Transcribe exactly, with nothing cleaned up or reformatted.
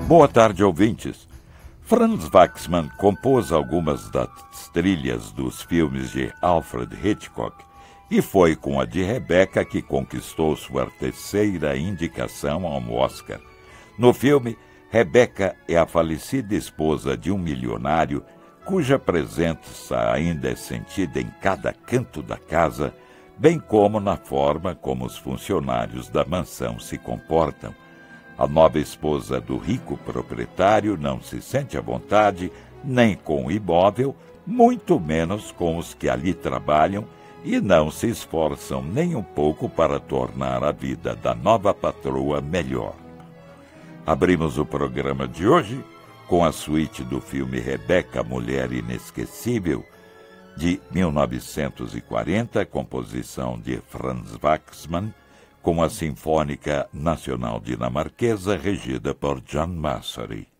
Boa tarde, ouvintes. Franz Waxman compôs algumas das trilhas dos filmes de Alfred Hitchcock e foi com a de Rebecca que conquistou sua terceira indicação ao Oscar. No filme, Rebecca é a falecida esposa de um milionário cuja presença ainda é sentida em cada canto da casa, bem como na forma como os funcionários da mansão se comportam. A nova esposa do rico proprietário não se sente à vontade nem com o imóvel, muito menos com os que ali trabalham, e não se esforçam nem um pouco para tornar a vida da nova patroa melhor. Abrimos o programa de hoje com a suíte do filme Rebecca, Mulher Inesquecível, de mil novecentos e quarenta, composição de Franz Waxman, com a Sinfônica Nacional Dinamarquesa, regida por John Massery.